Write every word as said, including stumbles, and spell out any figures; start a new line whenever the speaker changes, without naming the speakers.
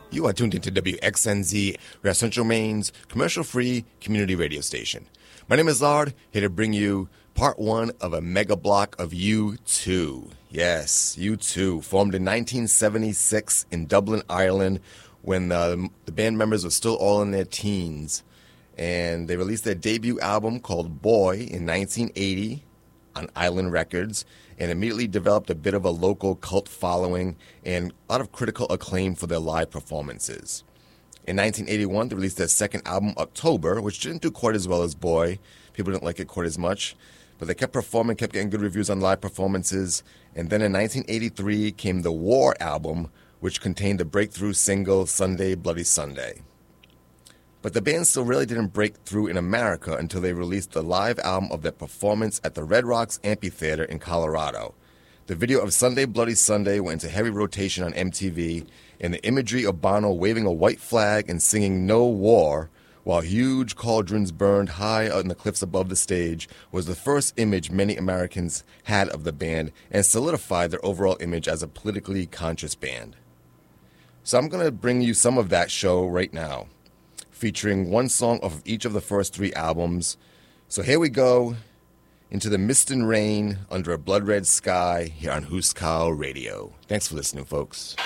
You are tuned into W X N Z, we are Central Maine's commercial-free community radio station. My name is Lard, here to bring you part one of a mega block of U two. Yes, U two, formed in nineteen seventy-six in Dublin, Ireland, when uh, the band members were still all in their teens. And they released their debut album called Boy in nineteen eighty on Island Records, and immediately developed a bit of a local cult following and a lot of critical acclaim for their live performances. In nineteen eighty-one, they released their second album, October, which didn't do quite as well as Boy. People didn't like it quite as much, but they kept performing, kept getting good reviews on live performances. And then in nineteen eighty-three came the War album, which contained the breakthrough single, Sunday Bloody Sunday. But the band still really didn't break through in America until they released the live album of their performance at the Red Rocks Amphitheater in Colorado. The video of Sunday Bloody Sunday went into heavy rotation on M T V, and the imagery of Bono waving a white flag and singing No War while huge cauldrons burned high on the cliffs above the stage was the first image many Americans had of the band and solidified their overall image as a politically conscious band. So I'm going to bring you some of that show right now, featuring one song off of each of the first three albums. So here we go, into the mist and rain under a blood red sky here on Huskau Radio. Thanks for listening, folks.